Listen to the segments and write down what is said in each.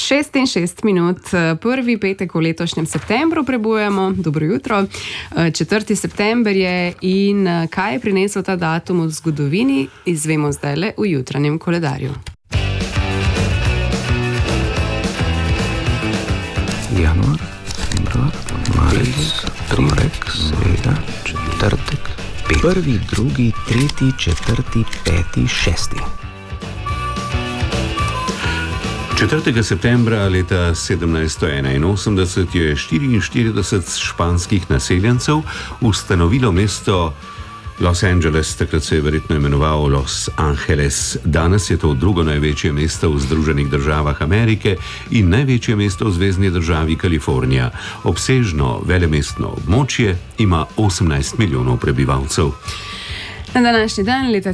6:06, prvi petek v letošnjem septembru prebujemo. Dobro jutro. 4. september je in kaj je prinesel ta datum v zgodovini, izvemo zdajle v jutranjem koledarju. Januar, februar, marec, torek, sreda, četrtek, petek. 1., 2., 3., 4., 5., 6. 4. septembra leta 1781 je 44 španskih naseljencev ustanovilo mesto Los Angeles, takrat se je verjetno imenoval Los Angeles. Danes je to drugo največje mesto v Združenih državah Amerike in največje mesto v zvezni državi Kalifornija. Obsežno velemestno območje ima 18 milijonov prebivalcev. Na današnji dan, leta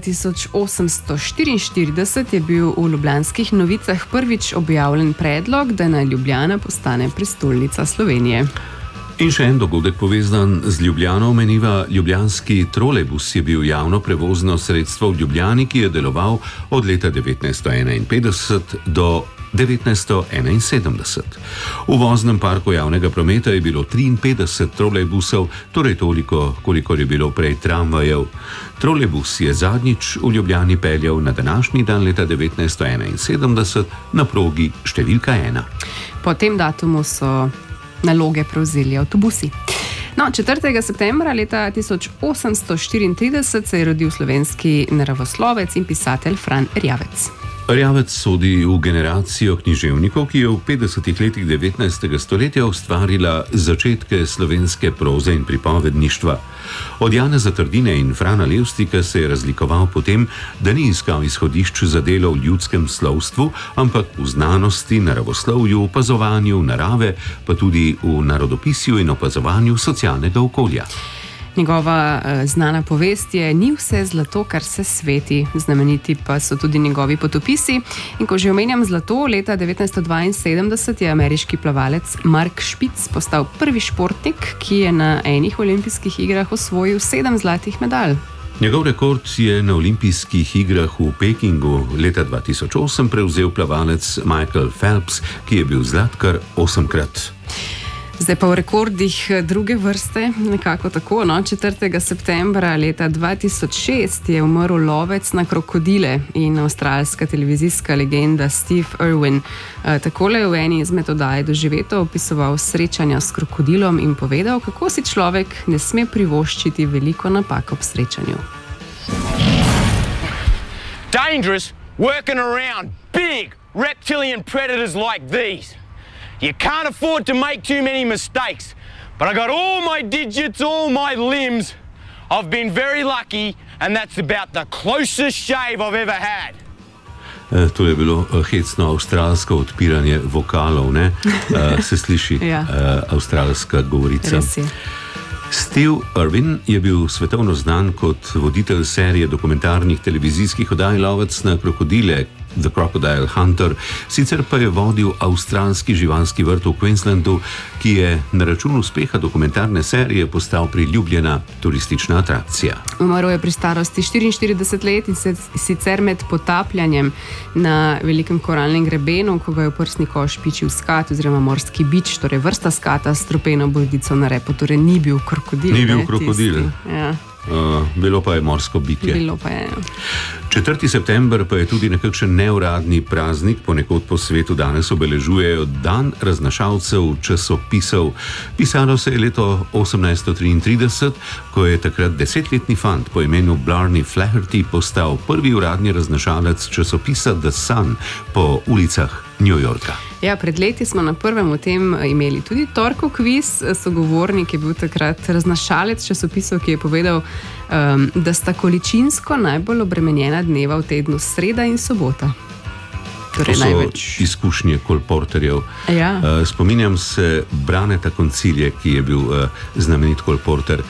1844, je bil v Ljubljanskih novicah prvič objavljen predlog, da naj Ljubljana postane prestolnica Slovenije. In še en dogodek povezan z Ljubljano omeniva. Ljubljanski trolejbus je bil javno prevozno sredstvo v Ljubljani, ki je deloval od leta 1951 do 1971. V voznem parku javnega prometa je bilo 53 trolejbusov, torej toliko, kolikor je bilo prej tramvajev. Trolejbus je zadnjič v Ljubljani peljal na današnji dan leta 1971 na progi številka 1. Po tem datumu so naloge prevzeli avtobusi. 4. septembra leta 1834 se je rodil slovenski naravoslovec in pisatelj Fran Erjavec. Erjavec sodi v generacijo književnikov, ki je v 50. letih 19. stoletja ustvarila začetke slovenske proze in pripovedništva. Od Janeza Trdine in Frana Levstika se je razlikoval po tem, da ni iskal izhodišč za delo v ljudskem slovstvu, ampak v znanosti, naravoslovju, opazovanju narave, pa tudi v narodopisju in opazovanju socialnega okolja. Njegova znana povest je Ni vse zlato, kar se sveti. Znameniti pa so tudi njegovi potopisi. In ko že omenjam zlato, leta 1972 je ameriški plavalec Mark Spitz postal prvi športnik, ki je na enih olimpijskih igrah osvojil 7 zlatih medalj. Njegov rekord je na olimpijskih igrah v Pekingu leta 2008 prevzel plavalec Michael Phelps, ki je bil zlat kar 8-krat. Zdaj pa v rekordih druge vrste, nekako tako. 4. septembra leta 2006 je umrl lovec na krokodile in avstralska televizijska legenda Steve Irwin. Takole je v eni izmed oddaj Doživeto opisoval srečanja s krokodilom in povedal, kako si človek ne sme privoščiti veliko napak ob srečanju. Dangerous working around big reptilian predators like these. You can't afford to make too many mistakes, but I got all my digits, all my limbs. I've been very lucky, and that's about the closest shave I've ever had. To je bilo hecno avstralsko odpiranje vokalov, ne? Se sliši Ja. Avstralska govorica. Res je. Steve Irwin je bil svetovno znan kot voditelj serije dokumentarnih televizijskih oddaj Lovec na krokodile, The Crocodile Hunter, sicer pa je vodil avstralski živalski vrt v Queenslandu, ki je na račun uspeha dokumentarne serije postal priljubljena turistična atrakcija. Umrl je pri starosti 44 let in sicer med potapljanjem na velikem koralnem grebenu, ko ga je v prsni koš pičil skat oziroma morski bič, torej vrsta skata s strupeno bordico na repu, torej ni bil krokodil. Ni bil krokodil. Ja. Bilo pa je morsko bitje. Bilo pa je. 4. september pa je tudi nekakšen neuradni praznik, ponekod po svetu danes obeležujejo dan raznašalcev časopisov. Pisalo se je leto 1833, ko je takrat 10-letni fant po imenu Blarney Flaherty postal prvi uradni raznašalec časopisa The Sun po ulicah New Yorka. Ja, pred leti smo na prvem v tem imeli tudi torkov kviz. Sogovornik je bil takrat raznašalec časopisov, ki je povedal, da sta količinsko najbolj obremenjena dneva v tednu sreda in sobota. Torej, to so največ izkušnje kolporterjev. Ja. Spominjam se Braneta Koncilje, ki je bil znamenit kolporter.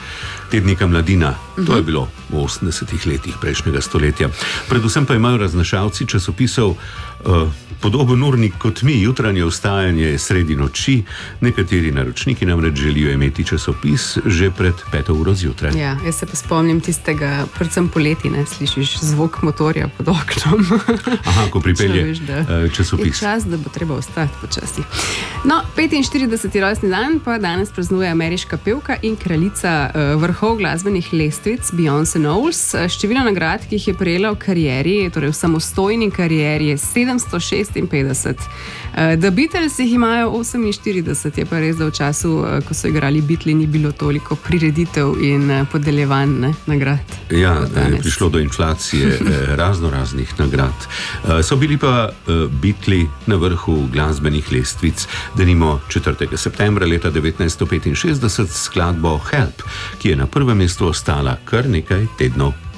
tednika Mladina. To je bilo v 80-ih letih prejšnjega stoletja. Predvsem pa imajo raznašalci časopisov podoben urnik kot mi, jutranje vstajanje sredi noči. Nekateri naročniki namreč želijo imeti časopis že pred 5. uro zjutraj. Ja, jaz se pa spomnim tistega, predvsem poleti, ne, slišiš zvok motorja pod oknom. Aha, ko pripelje časopis. Je čas, da bo treba ostati počasi. No, 45. rojstni dan pa danes praznuje ameriška pevka in kraljica vrhov glasbenih lestvic Beyoncé Knowles. Število nagrad, ki jih je prejela v karieri, torej v samostojni karieri, je 756. The Beatles jih imajo 48, je pa res, da v času, ko so igrali Beatli, ni bilo toliko prireditev in podeljevanj nagrad. Ja, je prišlo do inflacije raznih nagrad. So bili pa Beatli na vrhu glasbenih lestvic, denimo 4. septembra leta 1965 s skladbo Help, ki je na prvem mestu ostala kar nekaj tednov.